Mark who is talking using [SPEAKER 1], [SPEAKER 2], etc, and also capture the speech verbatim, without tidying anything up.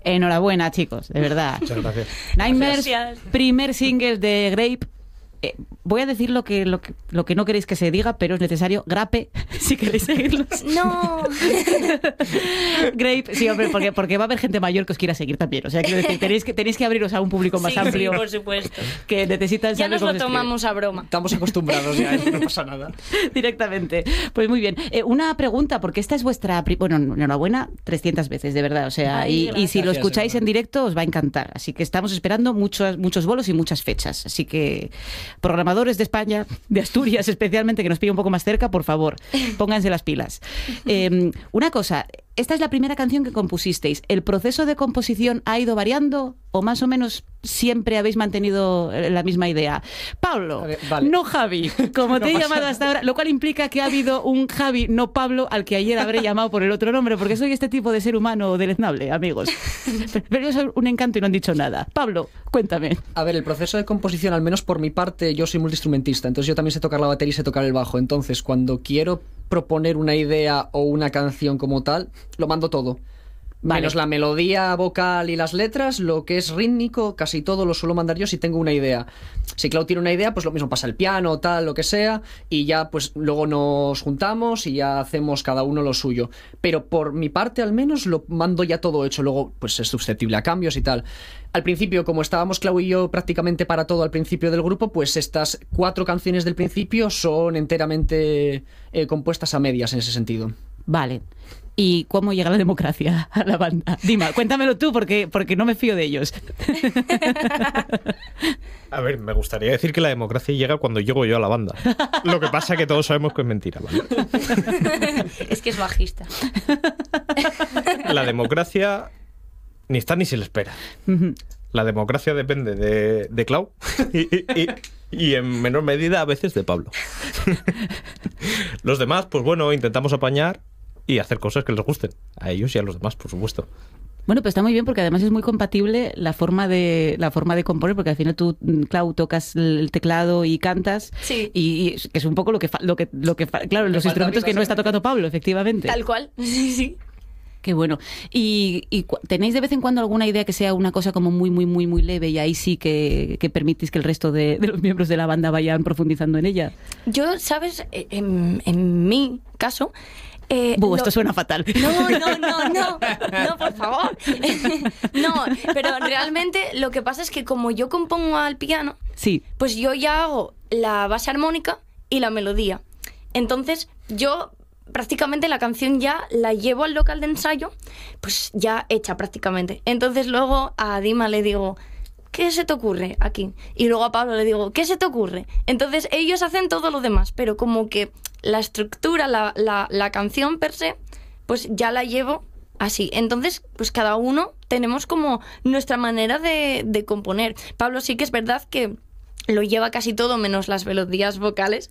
[SPEAKER 1] Enhorabuena, chicos, de verdad.
[SPEAKER 2] Muchas gracias.
[SPEAKER 1] Nightmares,
[SPEAKER 3] Gracias.
[SPEAKER 1] primer single de Grape. Eh, voy a decir lo que, lo, que, lo que no queréis que se diga, pero es necesario. Grape, si queréis seguirlos.
[SPEAKER 3] No.
[SPEAKER 1] Grape, sí, hombre, porque, porque va a haber gente mayor que os quiera seguir también. O sea, quiero decir, tenéis que, tenéis que abriros a un público más
[SPEAKER 3] Sí,
[SPEAKER 1] amplio.
[SPEAKER 3] sí, por supuesto.
[SPEAKER 1] Que necesitan
[SPEAKER 3] Ya
[SPEAKER 1] saber
[SPEAKER 3] nos
[SPEAKER 1] cómo
[SPEAKER 3] lo
[SPEAKER 1] se escribe.
[SPEAKER 3] tomamos a broma.
[SPEAKER 4] Estamos acostumbrados ya, no pasa nada.
[SPEAKER 1] Directamente. Pues muy bien. Eh, una pregunta, porque esta es vuestra... pri- Bueno, enhorabuena trescientas veces, de verdad. O sea,
[SPEAKER 3] Ay,
[SPEAKER 1] y, y si lo
[SPEAKER 4] gracias.
[SPEAKER 1] escucháis
[SPEAKER 4] Gracias,
[SPEAKER 1] en directo os va a encantar. Así que estamos esperando muchos, muchos bolos y muchas fechas. Así que, programadores de España, de Asturias especialmente, que nos pille un poco más cerca, por favor, pónganse las pilas. Eh, una cosa... Esta es la primera canción que compusisteis. ¿El proceso de composición ha ido variando o más o menos siempre habéis mantenido la misma idea? Pablo,
[SPEAKER 4] A ver, vale.
[SPEAKER 1] no Javi, como te he
[SPEAKER 4] No pasa
[SPEAKER 1] llamado hasta ahora, lo cual implica que ha habido un Javi, no Pablo, al que ayer habré llamado por el otro nombre, porque soy este tipo de ser humano deleznable, amigos. Pero yo soy un encanto y no han dicho nada. Pablo, cuéntame.
[SPEAKER 4] A ver, el proceso de composición, al menos por mi parte, yo soy multiinstrumentista, entonces yo también sé tocar la batería y sé tocar el bajo. Entonces, cuando quiero proponer una idea o una canción como tal, lo mando todo.
[SPEAKER 1] Vale.
[SPEAKER 4] Menos la melodía vocal y las letras, lo que es rítmico, casi todo lo suelo mandar yo si tengo una idea. Si Clau tiene una idea, pues lo mismo pasa el piano, tal, lo que sea, y ya pues luego nos juntamos y ya hacemos cada uno lo suyo. Pero por mi parte al menos lo mando ya todo hecho, luego pues es susceptible a cambios y tal. Al principio, como estábamos Clau y yo prácticamente para todo al principio del grupo, pues estas cuatro canciones del principio son enteramente eh, compuestas a medias en ese sentido.
[SPEAKER 1] Vale. ¿Y cómo llega la democracia a la banda? Dima, cuéntamelo tú, porque, porque no me fío de ellos.
[SPEAKER 2] A ver, me gustaría decir que la democracia llega cuando llego yo a la banda. Lo que pasa es que todos sabemos que es mentira, ¿vale?
[SPEAKER 3] Es que es bajista.
[SPEAKER 2] La democracia ni está ni se le espera. La democracia depende de, de Clau y, y, y en menor medida a veces de Pablo. Los demás, pues bueno, intentamos apañar y hacer cosas que les gusten. A ellos y a los demás, por supuesto.
[SPEAKER 1] Bueno, pues está muy bien porque además es muy compatible la forma de la forma de componer, porque al final tú, Clau, tocas el teclado y cantas.
[SPEAKER 3] Sí.
[SPEAKER 1] Y, y que es un poco lo que fa- lo que lo que fa- claro, los
[SPEAKER 4] falta
[SPEAKER 1] instrumentos
[SPEAKER 4] a mí,
[SPEAKER 1] que no está tocando Pablo, efectivamente.
[SPEAKER 3] Tal cual. Sí, sí.
[SPEAKER 1] Qué bueno. ¿Y, y cu- tenéis de vez en cuando alguna idea que sea una cosa como muy, muy, muy, muy leve y ahí sí que, que permitís que el resto de, de los miembros de la banda vayan profundizando en ella?
[SPEAKER 3] Yo, ¿sabes? En, en mi caso... Eh,
[SPEAKER 1] Buh,
[SPEAKER 3] lo-
[SPEAKER 1] esto suena fatal.
[SPEAKER 3] No, no, no, no, no, por favor. No, pero realmente lo que pasa es que como yo compongo al piano,
[SPEAKER 1] Sí.
[SPEAKER 3] pues yo ya hago la base armónica y la melodía. Entonces, yo prácticamente la canción ya la llevo al local de ensayo, pues ya hecha prácticamente. Entonces luego a Dima le digo, ¿qué se te ocurre aquí? Y luego a Pablo le digo, ¿qué se te ocurre? Entonces ellos hacen todo lo demás, pero como que la estructura, la, la, la canción per se, pues ya la llevo así. Entonces, pues cada uno tenemos como nuestra manera de, de componer. Pablo sí que es verdad que lo lleva casi todo menos las melodías vocales,